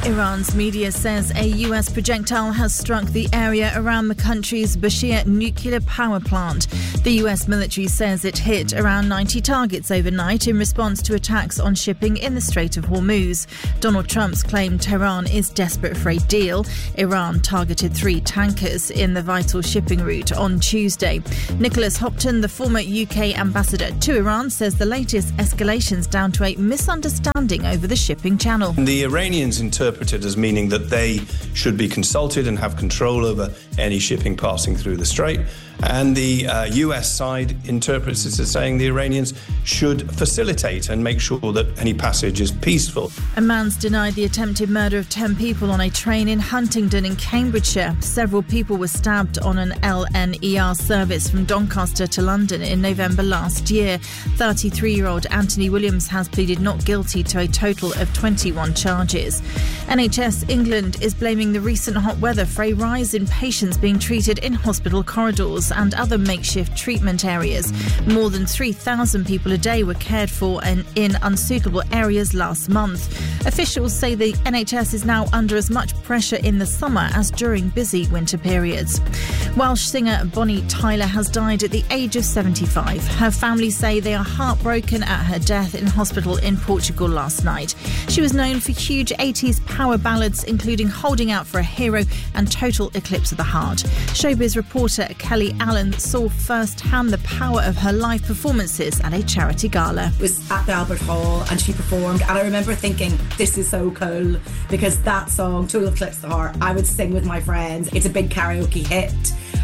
Iran's media says a US projectile has struck the area around the country's Bushehr nuclear power plant. The US military says it hit around 90 targets overnight in response to attacks on shipping in the Strait of Hormuz. Donald Trump's claimed Tehran is desperate for a deal. Iran targeted 3 tankers in the vital shipping route on Tuesday. Nicholas Hopton, the former UK ambassador to Iran, says the latest escalation's down to a misunderstanding over the shipping channel. The Iranians interpreted as meaning that they should be consulted and have control over any shipping passing through the strait. And the US side interprets it as saying the Iranians should facilitate and make sure that any passage is peaceful. A man's denied the attempted murder of 10 people on a train in Huntingdon in Cambridgeshire. Several people were stabbed on an LNER service from Doncaster to London in November last year. 33-year-old Anthony Williams has pleaded not guilty to a total of 21 charges. NHS England is blaming the recent hot weather for a rise in patients being treated in hospital corridors and other makeshift treatment areas. More than 3,000 people a day were cared for in unsuitable areas last month. Officials say the NHS is now under as much pressure in the summer as during busy winter periods. Welsh singer Bonnie Tyler has died at the age of 75. Her family say they are heartbroken at her death in hospital in Portugal last night. She was known for huge 80s power ballads, including Holding Out for a Hero and Total Eclipse of the Heart. Showbiz reporter Kelly Allen saw firsthand the power of her live performances at a charity gala. It was at the Albert Hall and she performed, and I remember thinking, this is so cool, because that song, Total Eclipse of the Heart, I would sing with my friends. It's a big karaoke hit.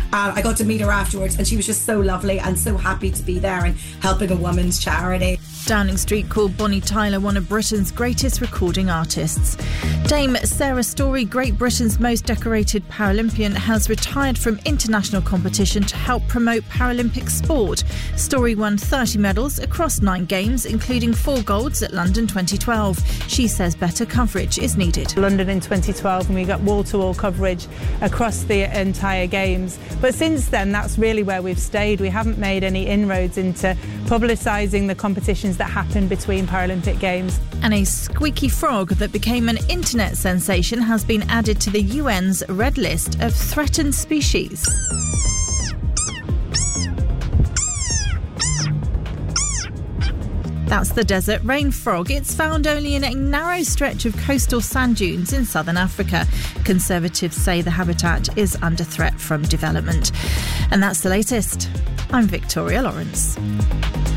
I got to meet her afterwards and she was just so lovely and so happy to be there and helping a woman's charity. Downing Street called Bonnie Tyler one of Britain's greatest recording artists. Dame Sarah Storey, Great Britain's most decorated Paralympian, has retired from international competition to help promote Paralympic sport. Storey won 30 medals across 9 games, including 4 golds at London 2012. She says better coverage is needed. London in 2012, and we got wall-to-wall coverage across the entire games. But since then, that's really where we've stayed. We haven't made any inroads into publicising the competitions that happen between Paralympic Games. And a squeaky frog that became an internet sensation has been added to the UN's red list of threatened species. That's the desert rain frog. It's found only in a narrow stretch of coastal sand dunes in southern Africa. Conservatives say the habitat is under threat from development. And that's the latest. I'm Victoria Lawrence.